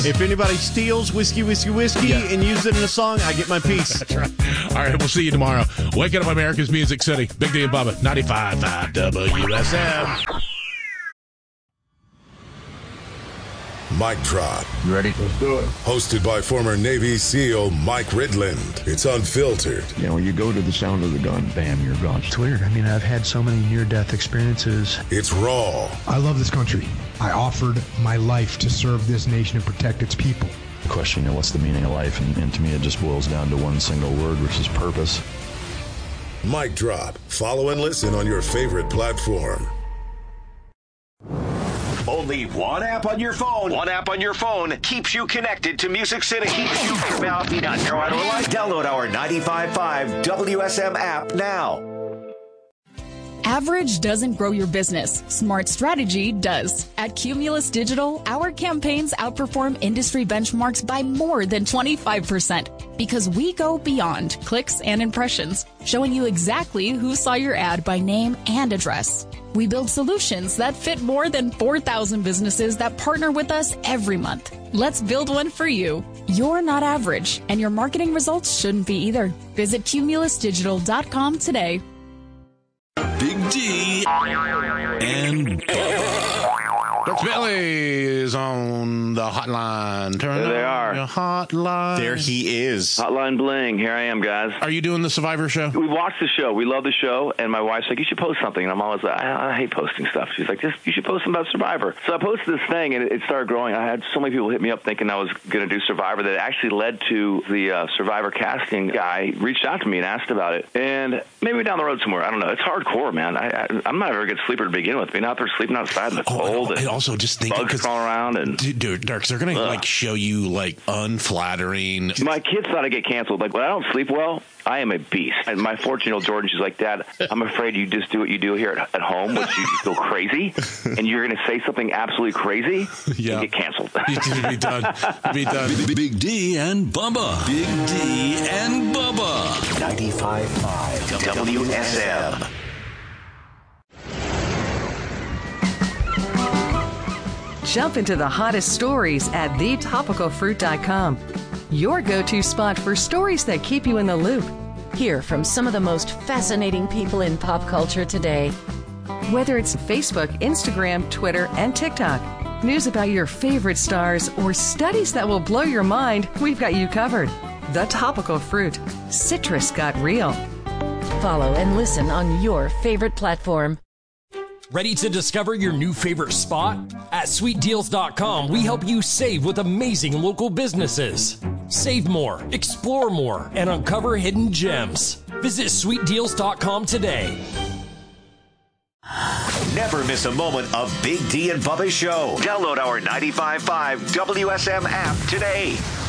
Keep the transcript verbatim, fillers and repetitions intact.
If anybody steals Whiskey, Whiskey, Whiskey Yeah. and uses it in a song, I get my piece. That's right. All right, we'll see you tomorrow. Waking Up America's Music City. Big D and Bubba, ninety-five point five W S M. Mic Drop. You ready? Let's do it. Hosted by former Navy SEAL Mike Ridland. It's unfiltered. You know, when you go to the sound of the gun, bam, you're gone. It's weird. I mean, I've had so many near-death experiences. It's raw. I love this country. I offered my life to serve this nation and protect its people. The question, you know, what's the meaning of life? And, and to me, it just boils down to one single word, which is purpose. Mic Drop. Follow and listen on your favorite platform. Only one app on your phone. One app on your phone keeps you connected to Music City. Keeps you from out being on your life. Download our ninety-five point five W S M app now. Average doesn't grow your business. Smart strategy does. At Cumulus Digital, our campaigns outperform industry benchmarks by more than twenty-five percent because we go beyond clicks and impressions, showing you exactly who saw your ad by name and address. We build solutions that fit more than four thousand businesses that partner with us every month. Let's build one for you. You're not average, and your marketing results shouldn't be either. Visit cumulus digital dot com today. Big D and Doctor Billy is on the hotline. Turn There they on are. your hotline. There he is. Hotline bling. Here I am, guys. Are you doing the Survivor show? We watched the show. We love the show. And my wife's like, you should post something. And I'm always like, I, I hate posting stuff. She's like, just you should post something about Survivor. So I posted this thing, and it, it started growing. I had so many people hit me up thinking I was going to do Survivor that it actually led to the uh, Survivor casting guy reached out to me and asked about it. And maybe down the road somewhere. I don't know. It's hardcore, man. I, I, I'm not a very good sleeper to begin with. Being out there sleeping outside in the Oh, cold. and, and also just thinking, bugs crawling around. And dude, Darks, they're going to like show you like unflattering. My kids thought I'd get canceled. Like, when I don't sleep well, I am a beast. And my fourteen-year-old Jordan, she's like, Dad, I'm afraid you just do what you do here at, at home, which you go crazy, and you're going to say something absolutely crazy yeah. and get canceled. Be done. Be done. Big, Big D and Bubba. Big D and Bubba. ninety-five point five W S M. Jump into the hottest stories at the topical fruit dot com. Your go-to spot for stories that keep you in the loop. Hear from some of the most fascinating people in pop culture today. Whether it's Facebook, Instagram, Twitter, and TikTok, news about your favorite stars, or studies that will blow your mind, we've got you covered. The Topical Fruit. Citrus got real. Follow and listen on your favorite platform. Ready to discover your new favorite spot? At sweet deals dot com, we help you save with amazing local businesses. Save more, explore more, and uncover hidden gems. Visit sweet deals dot com today. Never miss a moment of Big D and Bubba's show. Download our ninety-five point five W S M app today.